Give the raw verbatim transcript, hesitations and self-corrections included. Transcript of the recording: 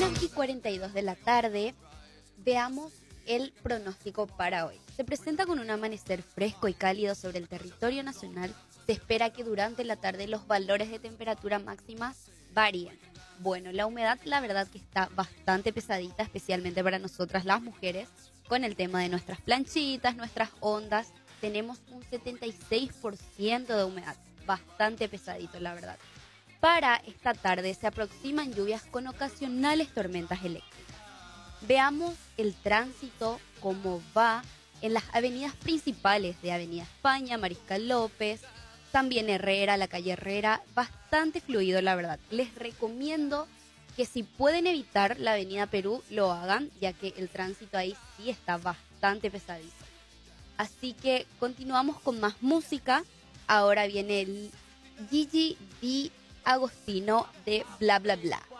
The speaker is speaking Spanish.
una y cuarenta y dos de la tarde, veamos el pronóstico para hoy. Se presenta con un amanecer fresco y cálido sobre el territorio nacional. Se espera que durante la tarde los valores de temperatura máxima varíen. Bueno, la humedad la verdad que está bastante pesadita, especialmente para nosotras las mujeres, con el tema de nuestras planchitas, nuestras ondas. Tenemos un setenta y seis por ciento de humedad, bastante pesadito la verdad. Para esta tarde se aproximan lluvias con ocasionales tormentas eléctricas. Veamos el tránsito, cómo va en las avenidas principales de Avenida España, Mariscal López, también Herrera, la calle Herrera, bastante fluido la verdad. Les recomiendo que si pueden evitar la Avenida Perú, lo hagan, ya que el tránsito ahí sí está bastante pesadito. Así que continuamos con más música. Ahora viene el Gigi Di Agostino de Bla Bla Bla.